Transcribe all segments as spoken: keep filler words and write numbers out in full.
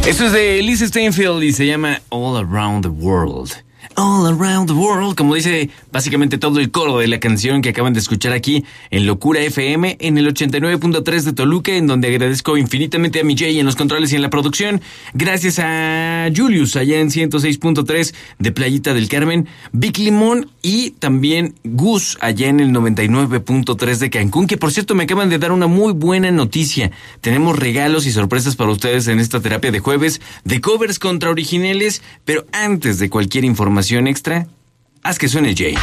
Esto es de Lisa Steinfeld y se llama All Around the World. All Around the World, como dice básicamente todo el coro de la canción que acaban de escuchar aquí en Locura F M, en el ochenta y nueve punto tres de Toluca, en donde agradezco infinitamente a mi Jay en los controles y en la producción. Gracias a Julius allá en ciento seis punto tres de Playita del Carmen, Vic Limón y también Gus allá en el noventa y nueve punto tres de Cancún, que por cierto me acaban de dar una muy buena noticia. Tenemos regalos y sorpresas para ustedes en esta terapia de jueves de covers contra originales, pero antes de cualquier información extra, haz que suene Jay.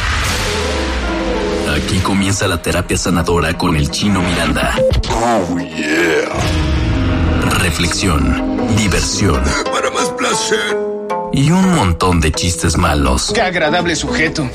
Aquí comienza la terapia sanadora con el Chino Miranda. Oh yeah. Reflexión, diversión. Para más placer. Y un montón de chistes malos. ¡Qué agradable sujeto!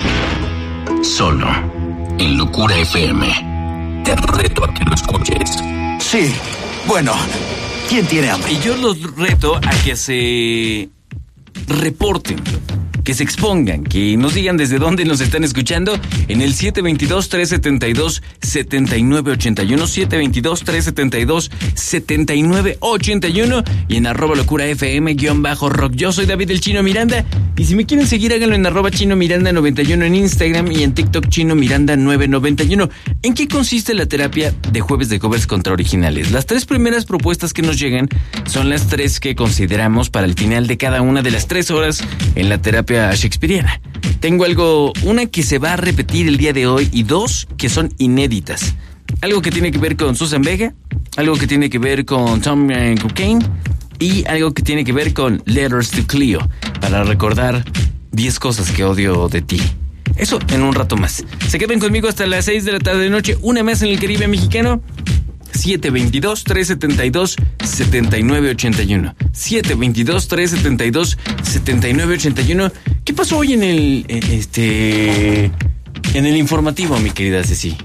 Solo en Locura F M. Te reto a que lo escuches. Sí, bueno, ¿quién tiene hambre? Y yo los reto a que se reporten, que se expongan, que nos digan desde dónde nos están escuchando en el siete dos dos, tres siete dos, siete nueve ocho uno, siete dos dos, tres siete dos, siete nueve ocho uno y en arroba locura fm guión bajo rock. Yo soy David el Chino Miranda y si me quieren seguir háganlo en arroba Chino Miranda noventa y uno en Instagram y en TikTok Chino Miranda nueve noventa y uno. ¿En qué consiste la terapia de jueves de covers contra originales? Las tres primeras propuestas que nos llegan son las tres que consideramos para el final de cada una de las tres horas en la terapia shakespeariana. Tengo algo, una que se va a repetir el día de hoy y dos que son inéditas. Algo que tiene que ver con Susan Vega, algo que tiene que ver con Tom Cocaine y algo que tiene que ver con Letters to Cleo, para recordar diez cosas que odio de ti. Eso en un rato más. Se quedan conmigo hasta las seis de la tarde de noche, una más en el Caribe mexicano. siete dos dos, tres siete dos, siete nueve ocho uno. siete dos dos, tres siete dos, siete nueve ocho uno. ¿Qué pasó hoy en el este en el informativo, mi querida Ceci?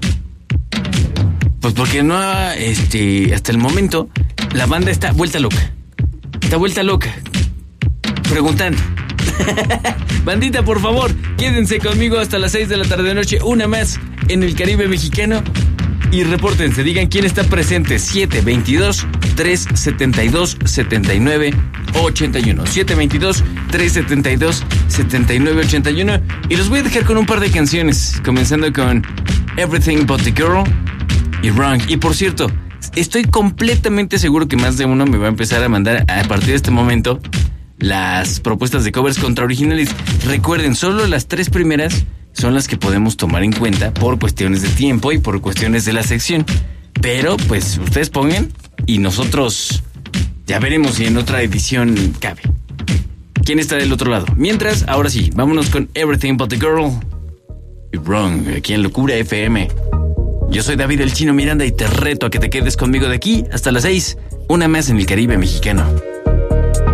Pues porque no este hasta el momento la banda está vuelta loca. Está vuelta loca. Preguntando. Bandita, por favor, quédense conmigo hasta las seis de la tarde de noche, una más en el Caribe mexicano. Y repórtense, digan quién está presente. siete dos dos, tres siete dos, siete nueve ocho uno. siete dos dos, tres siete dos, siete nueve ocho uno. Y los voy a dejar con un par de canciones, comenzando con Everything But The Girl y Wrong. Y por cierto, estoy completamente seguro que más de uno me va a empezar a mandar a partir de este momento las propuestas de covers contra originales. Recuerden, solo las tres primeras son las que podemos tomar en cuenta por cuestiones de tiempo y por cuestiones de la sección. Pero, pues, ustedes pongan y nosotros ya veremos si en otra edición cabe. ¿Quién está del otro lado? Mientras, ahora sí, vámonos con Everything But The Girl y Wrong, aquí en Locura F M. Yo soy David el Chino Miranda y te reto a que te quedes conmigo de aquí hasta las seis, una más en el Caribe mexicano.